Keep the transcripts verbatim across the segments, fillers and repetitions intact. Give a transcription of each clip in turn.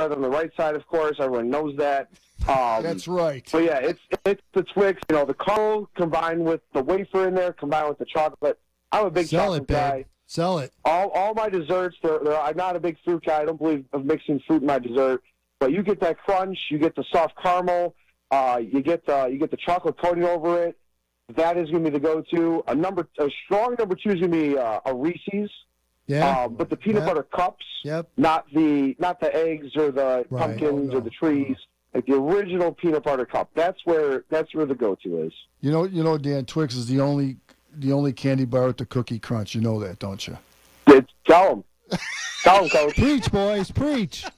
better than the right side, of course. Everyone knows that. Um, That's right. So, yeah, it's it's the Twix. You know, the caramel combined with the wafer in there, combined with the chocolate. I'm a big Sell chocolate it, babe. guy. Sell it. All all my desserts, they're, they're, I'm not a big fruit guy. I don't believe of mixing fruit in my dessert. But you get that crunch, you get the soft caramel, uh, you get the you get the chocolate coating over it. That is going to be the go-to. A number, a strong number two is going to be uh, a Reese's. Yeah. Um, but the peanut Yep. butter cups, Yep. not the not the eggs or the Right. pumpkins Oh, no. or the trees. Like the original peanut butter cup. That's where that's where the go-to is. You know, you know, Dan, Twix is the only the only candy bar with the cookie crunch. You know that, don't you? It's, tell them, tell them, coach. Preach, boys, preach.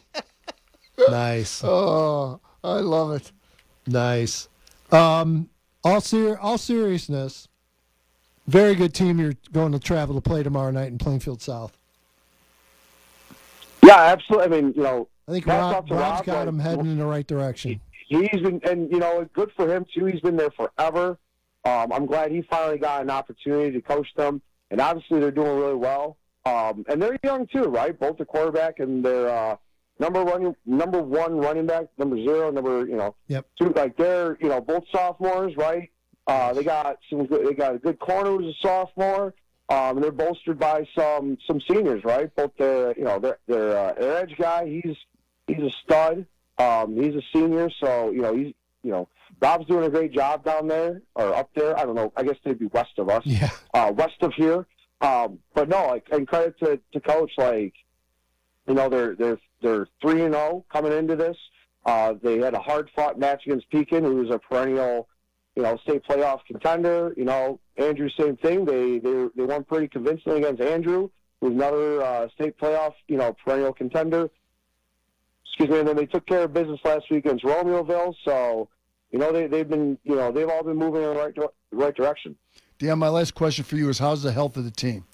Nice, Oh, I love it. nice. Um, all ser- all seriousness, very good team you're going to travel to play tomorrow night in Plainfield South. Yeah, absolutely. I mean, you know, I think hats Rob, off to Rob's Rob, got like, him heading in the right direction. He's been, and you know, good for him too. He's been there forever. Um, I'm glad he finally got an opportunity to coach them, and obviously they're doing really well. Um, and they're young too, right? Both the quarterback and their uh, number one, number one running back, number zero, number you know, Yep. two. Like they're you know both sophomores, right? Uh, they got some good. They got a good corner who's a sophomore. Um, and they're bolstered by some some seniors, right? Both their you know their their, uh, their edge guy, he's he's a stud. Um, he's a senior, so you know he's you know Rob's doing a great job down there or up there. I don't know. I guess they'd be west of us, Yeah. uh, west of here. Um, but no, like and credit to, to coach. Like you know they're they're they're three and zero coming into this. Uh, they had a hard fought match against Pekin, who was a perennial you know state playoff contender. You know Andrew, same thing. They they they won pretty convincingly against Andrew, who's another uh, state playoff you know perennial contender. Excuse me, and then they took care of business last week against Romeoville. So, you know, they, they've been, you know, they've all been moving in the right, right direction. Dan, my last question for you is, how's the health of the team?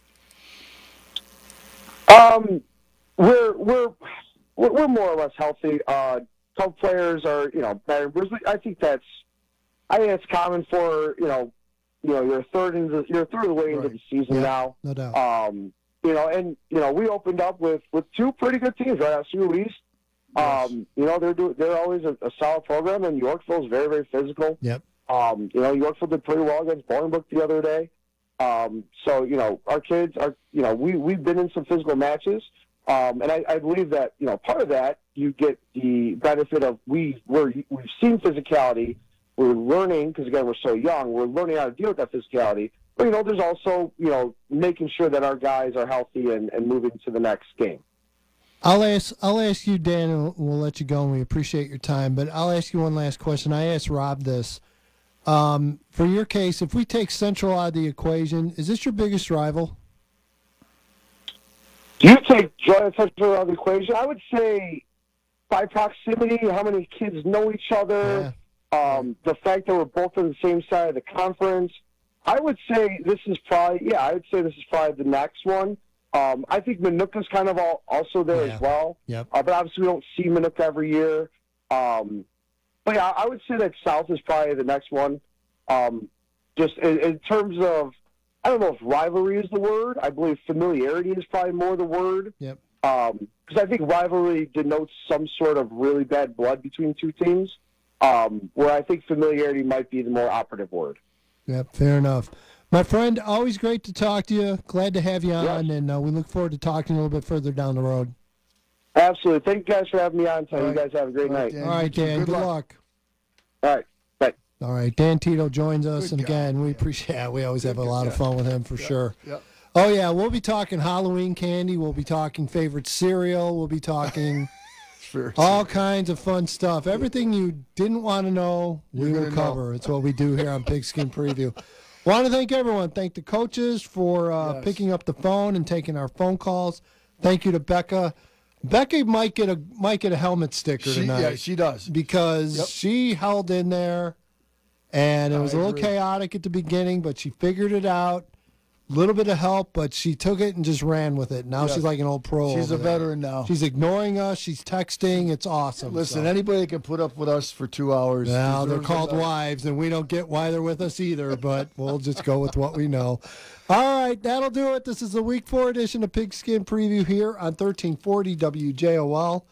Um, we're we're we're, we're more or less healthy. Uh, top players are, you know, better. I think that's, I think it's common for, you know, you know, you're a third into, you're a third of the way into Right. the season Yeah, now. no doubt. Um, you know, and you know, we opened up with, with two pretty good teams, right? S U East. Um, you know, they're do, they're always a, a solid program, and Yorkville is very, very physical. Yep. Um, you know, Yorkville did pretty well against Bolingbrook the other day. Um, so, you know, our kids are, you know, we, we've been in some physical matches. Um, and I, I believe that, you know, part of that, you get the benefit of we, we're, we've seen physicality. We're learning, because, again, we're so young, we're learning how to deal with that physicality. But, you know, there's also, you know, making sure that our guys are healthy and, and moving to the next game. I'll ask I'll ask you, Dan, and we'll let you go, and we appreciate your time. But I'll ask you one last question. I asked Rob this. Um, for your case, if we take Central out of the equation, is this your biggest rival? Do you take Joy Central out of the equation? I would say by proximity, how many kids know each other, um, the fact that we're both on the same side of the conference. I would say this is probably, yeah, I would say this is probably the next one. Um, I think Minooka's kind of all, also there Yeah. as well. Yep. Uh, but obviously we don't see Minooka every year. Um, but yeah, I would say that South is probably the next one. Um, just in, in terms of, I don't know if rivalry is the word. I believe familiarity is probably more the word. Yep. Because I think rivalry denotes some sort of really bad blood between two teams, um, where I think familiarity might be the more operative word. Yep, fair enough. My friend, always great to talk to you. Glad to have you on, Yes. and uh, we look forward to talking a little bit further down the road. Absolutely. Thank you guys for having me on tonight. All You right. guys have a great All right, night. Dan. All right, you too. Dan, Good good luck. luck. All right. Bye. All right, Dan Tito joins us, Good and guy. again, we appreciate. Yeah, we always have a lot of guy. fun with him for sure. Yep. Oh yeah, we'll be talking Halloween candy. We'll be talking favorite cereal. We'll be talking Fair. all kinds of fun stuff. Everything you didn't want to know, we You're will gonna cover. It's what we do here on Pigskin Preview. Want to thank everyone. Thank the coaches for uh, Yes. picking up the phone and taking our phone calls. Thank you to Becca. Becca might get a might get a helmet sticker She, tonight yeah, she does. because Yep. she held in there, and it was I a little agree. chaotic at the beginning, but she figured it out. A little bit of help, but she took it and just ran with it. Now Yes. she's like an old pro. She's over a there. veteran now. She's ignoring us. She's texting. It's awesome. Listen, so. anybody that can put up with us for two hours. Well, they're deserves called a medal. wives, and we don't get why they're with us either, but we'll just go with what we know. All right, that'll do it. This is the Week four edition of Pigskin Preview here on thirteen forty W J O L.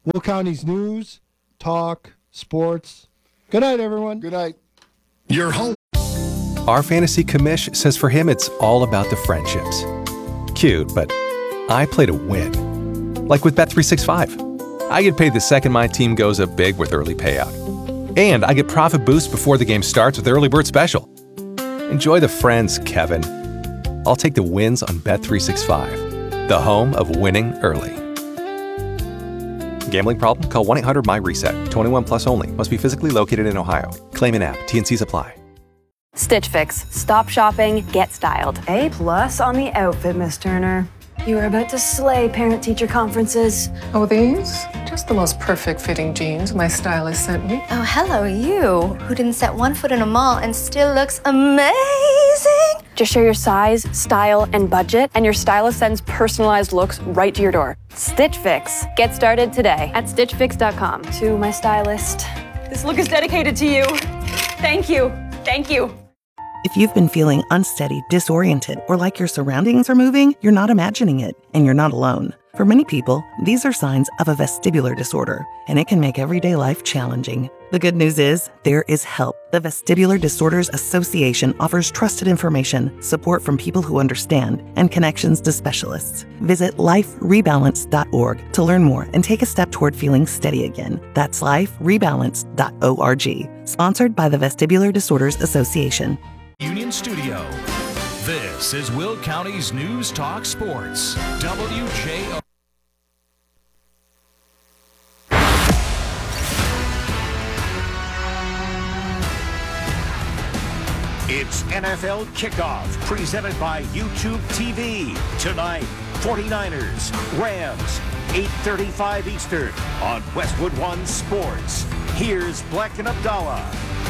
Will County's news, talk, sports. Good night, everyone. Good night. Your home. Our fantasy commish says for him it's all about the friendships. Cute, but I play to win. Like with Bet three sixty-five. I get paid the second my team goes up big with early payout. And I get profit boosts before the game starts with Early Bird Special. Enjoy the friends, Kevin. I'll take the wins on Bet three sixty-five, the home of winning early. Gambling problem? Call one eight hundred my reset. twenty-one plus only. Must be physically located in Ohio. Claim in app. T N Cs apply. Stitch Fix. Stop shopping, get styled. A plus on the outfit, Miss Turner. You are about to slay parent-teacher conferences. Oh, these? Just the most perfect fitting jeans my stylist sent me. Oh, hello, you, who didn't set one foot in a mall and still looks amazing. Just share your size, style, and budget, and your stylist sends personalized looks right to your door. Stitch Fix. Get started today at stitch fix dot com. To my stylist, this look is dedicated to you. Thank you. Thank you. If you've been feeling unsteady, disoriented, or like your surroundings are moving, you're not imagining it, and you're not alone. For many people, these are signs of a vestibular disorder, and it can make everyday life challenging. The good news is, there is help. The Vestibular Disorders Association offers trusted information, support from people who understand, and connections to specialists. Visit life rebalance dot org to learn more and take a step toward feeling steady again. That's life rebalance dot org. Sponsored by the Vestibular Disorders Association. Union Studio. This is Will County's News Talk Sports. W J O. It's N F L Kickoff, presented by YouTube T V. Tonight, forty-niners, Rams, eight thirty-five Eastern on Westwood One Sports. Here's Black and Abdallah.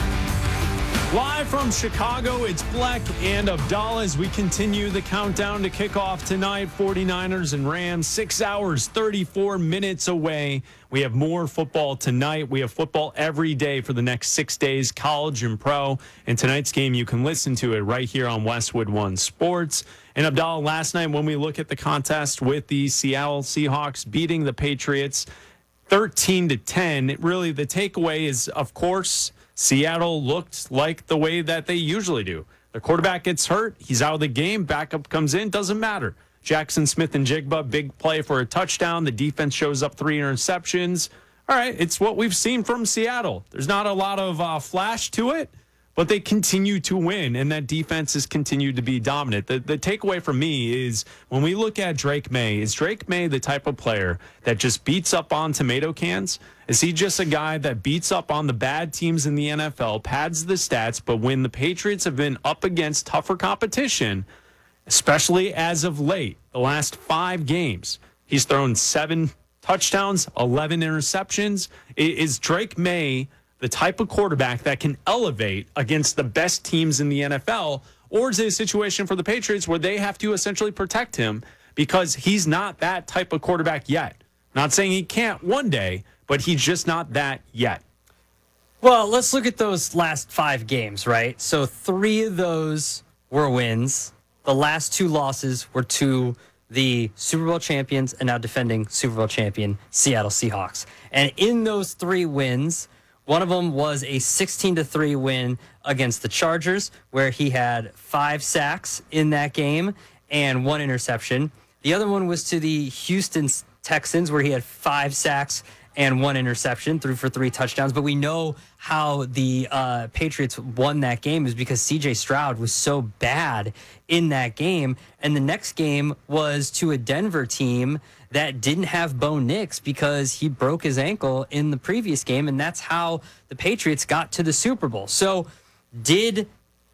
Live from Chicago, it's Black and Abdallah as we continue the countdown to kickoff tonight. forty-niners and Rams, six hours, thirty-four minutes away. We have more football tonight. We have football every day for the next six days, college and pro. And tonight's game, you can listen to it right here on Westwood One Sports. And Abdallah, last night when we look at the contest with the Seattle Seahawks beating the Patriots thirteen to ten, it really the takeaway is, of course, Seattle looked like the way that they usually do. The quarterback gets hurt. He's out of the game. Backup comes in. Doesn't matter. Jackson Smith and Jigba, big play for a touchdown. The defense shows up three interceptions. All right, it's what we've seen from Seattle. There's not a lot of uh, flash to it, but they continue to win, and that defense has continued to be dominant. The, the takeaway for me is when we look at Drake May, is Drake May the type of player that just beats up on tomato cans? Is he just a guy that beats up on the bad teams in the N F L, pads the stats, but when the Patriots have been up against tougher competition, especially as of late, the last five games, he's thrown seven touchdowns, eleven interceptions. Is Drake May the type of quarterback that can elevate against the best teams in the N F L? Or is it a situation for the Patriots where they have to essentially protect him because he's not that type of quarterback yet? Not saying he can't one day, but he's just not that yet. Well, let's look at those last five games, right? So three of those were wins. The last two losses were to the Super Bowl champions and now defending Super Bowl champion Seattle Seahawks. And in those three wins, one of them was a sixteen to three win against the Chargers, where he had five sacks in that game and one interception. The other one was to the Houston Texans, where he had five sacks and one interception, threw for three touchdowns. But we know how the uh, Patriots won that game is because C J Stroud was so bad in that game. And the next game was to a Denver team that didn't have Bo Nix because he broke his ankle in the previous game, and that's how the Patriots got to the Super Bowl. So did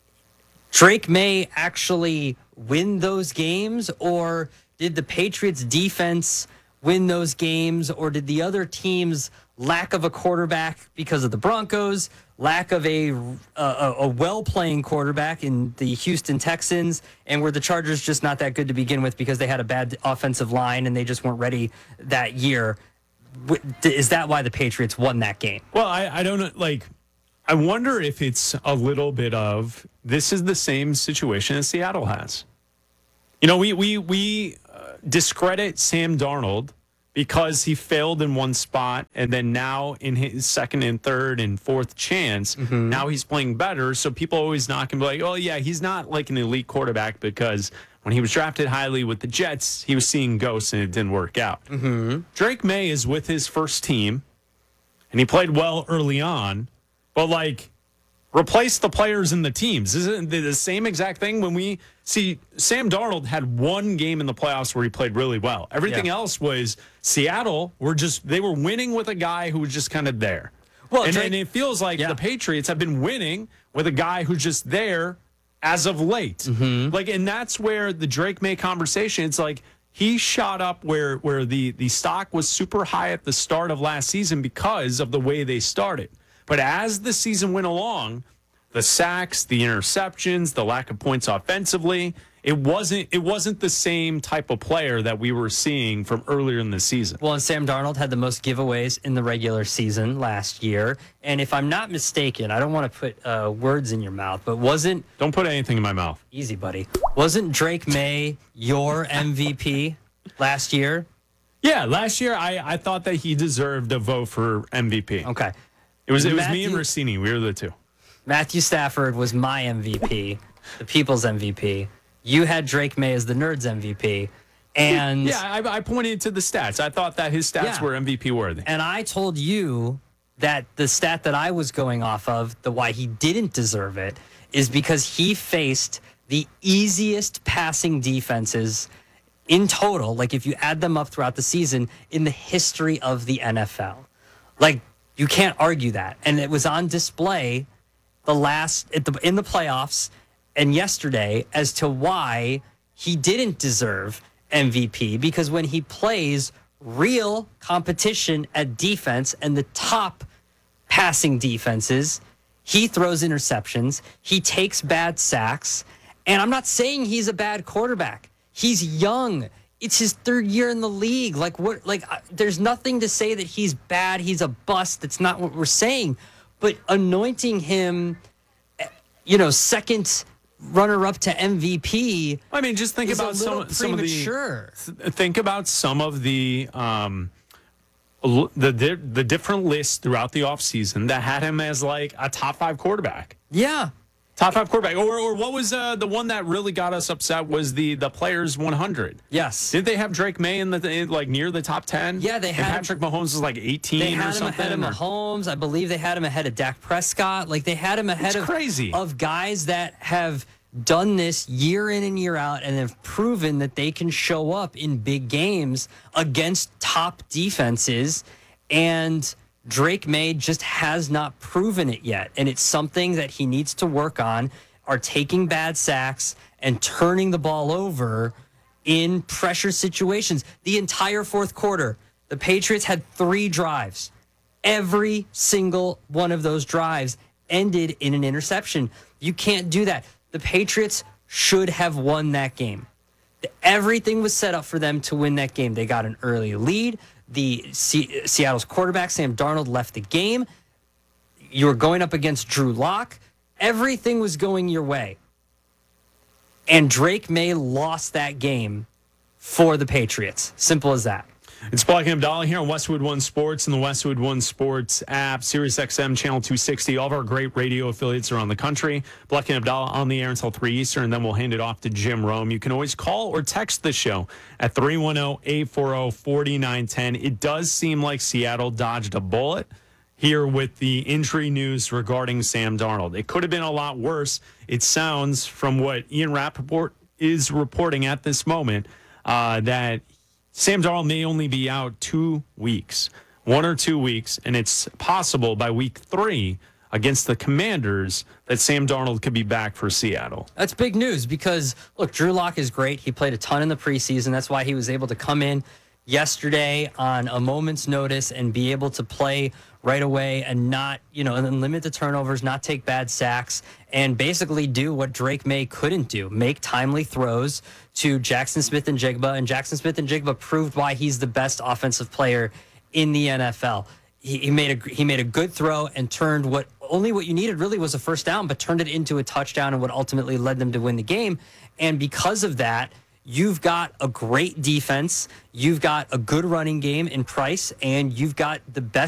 Drake May actually win those games, or did the Patriots defense win those games, or did the other team's lack of a quarterback because of the Broncos, lack of a a, a well-playing quarterback in the Houston Texans, and were the Chargers just not that good to begin with because they had a bad offensive line and they just weren't ready that year? Is that why the Patriots won that game? Well, I, I don't know. Like, I wonder if it's a little bit of this is the same situation as Seattle has. You know, we we we uh, discredit Sam Darnold because he failed in one spot, and then now in his second and third and fourth chance, Mm-hmm. now he's playing better. So people always knock him like, oh, yeah, he's not like an elite quarterback because when he was drafted highly with the Jets, he was seeing ghosts and it didn't work out. Mm-hmm. Drake May is with his first team, and he played well early on, but like, replace the players in the teams. Isn't it the same exact thing when we see Sam Darnold had one game in the playoffs where he played really well. Everything Yeah. else was Seattle were just, they were winning with a guy who was just kind of there. Well, and, Drake- and it feels like Yeah. the Patriots have been winning with a guy who's just there as of late. Mm-hmm. Like, and that's where the Drake May conversation, it's like he shot up where, where the, the stock was super high at the start of last season because of the way they started. But as the season went along, the sacks, the interceptions, the lack of points offensively, it wasn't it wasn't the same type of player that we were seeing from earlier in the season. Well, and Sam Darnold had the most giveaways in the regular season last year. And if I'm not mistaken, I don't want to put uh, words in your mouth, but wasn't... Don't put anything in my mouth. Easy, buddy. Wasn't Drake May your M V P last year? Yeah, last year I, I thought that he deserved a vote for M V P. Okay. It was it was Matthew- me and Rossini. We were the two. Matthew Stafford was my M V P, the people's M V P. You had Drake May as the Nerds M V P. And Yeah, I, I pointed to the stats. I thought that his stats Yeah. were M V P worthy. And I told you that the stat that I was going off of, the why he didn't deserve it, is because he faced the easiest passing defenses in total, like if you add them up throughout the season, in the history of the N F L. Like, you can't argue that. And it was on display the last at the, in the playoffs and yesterday as to why he didn't deserve M V P, because when he plays real competition at defense and the top passing defenses, he throws interceptions, he takes bad sacks, and I'm not saying he's a bad quarterback. He's young. It's his third year in the league. Like what like uh, there's nothing to say that he's bad, he's a bust. That's not what we're saying. But anointing him, you know, second runner-up to M V P. I mean, just think is about a little some, some of the. premature. th- Think about some of the um, l- the di- the different lists throughout the offseason that had him as like a top five quarterback. Yeah. Top five quarterback, or or what was uh, the one that really got us upset was the the Players one hundred. Yes. Did they have Drake May in the in, like near the top ten? Yeah, they and had him- Patrick Mahomes was like eighteen They or had him something. ahead of or- Mahomes. I believe they had him ahead of Dak Prescott. Like they had him ahead It's of crazy. of guys that have done this year in and year out and have proven that they can show up in big games against top defenses. And Drake May just has not proven it yet. And it's something that he needs to work on, are taking bad sacks and turning the ball over in pressure situations. The entire fourth quarter, the Patriots had three drives. Every single one of those drives ended in an interception. You can't do that. The Patriots should have won that game. Everything was set up for them to win that game. They got an early lead. The C- Seattle's quarterback, Sam Darnold, left the game. You were going up against Drew Lock. Everything was going your way. And Drake May lost that game for the Patriots. Simple as that. It's Black and Abdallah here on Westwood One Sports and the Westwood One Sports app, Sirius X M Channel two sixty. All of our great radio affiliates around the country. Black and Abdallah on the air until three Eastern, and then we'll hand it off to Jim Rome. You can always call or text the show at three one zero, eight four zero, four nine one zero. It does seem like Seattle dodged a bullet here with the injury news regarding Sam Darnold. It could have been a lot worse. It sounds from what Ian Rappaport is reporting at this moment uh, that Sam Darnold may only be out two weeks, one or two weeks, and it's possible by week three against the Commanders that Sam Darnold could be back for Seattle. That's big news because, look, Drew Lock is great. He played a ton in the preseason. That's why he was able to come in yesterday on a moment's notice and be able to play right away and not, you know, and then limit the turnovers, not take bad sacks, and basically do what Drake May couldn't do, make timely throws to Jackson Smith and Jigba. And Jackson Smith and Jigba proved why he's the best offensive player in the N F L. He, he made a he made a good throw and turned what only what you needed really was a first down, but turned it into a touchdown and what ultimately led them to win the game. And because of that, you've got a great defense, you've got a good running game in Price, and you've got the best